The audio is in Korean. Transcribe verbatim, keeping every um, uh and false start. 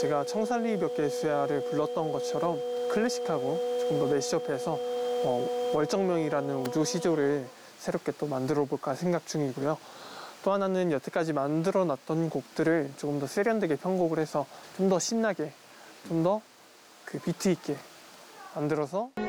제가 청살리 몇 개수야를 불렀던 것처럼 클래식하고 조금 더 매시업해서 어, 월정명이라는 우주 시조를 새롭게 또 만들어 볼까 생각 중이고요. 또 하나는 여태까지 만들어 놨던 곡들을 조금 더 세련되게 편곡을 해서 좀 더 신나게, 좀 더 그 비트 있게 만들어서